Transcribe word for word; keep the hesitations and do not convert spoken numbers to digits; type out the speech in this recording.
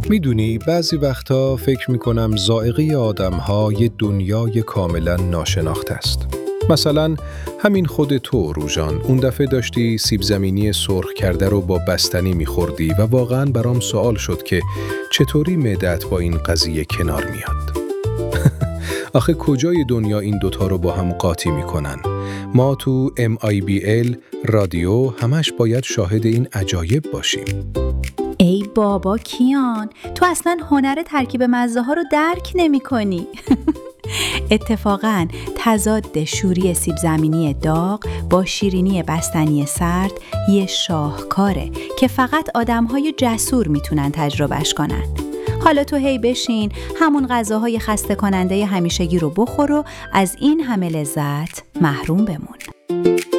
میدونی بعضی وقتا فکر میکنم ذائقه آدم‌ها یه دنیای کاملا ناشناخته است. مثلا همین خود تو روژان اون دفعه داشتی سیب زمینی سرخ کرده رو با بستنی میخوردی و واقعا برام سوال شد که چطوری معده‌ات با این قضیه کنار میاد. آخه کجای دنیا این دوتا رو با هم قاطی میکنن؟ ما تو ام آی بی ال رادیو همش باید شاهد این عجایب باشیم. ای بابا کیان، تو اصلا هنر ترکیب مزه ها رو درک نمی کنی. اتفاقاً تضاد شوری سیب زمینی داغ با شیرینی بستنی سرد یه شاهکاره که فقط آدم‌های جسور میتونن تجربهش کنن. حالا تو هی بشین همون غذاهای خسته کننده همیشگی رو بخور و از این همه لذت محروم بمون.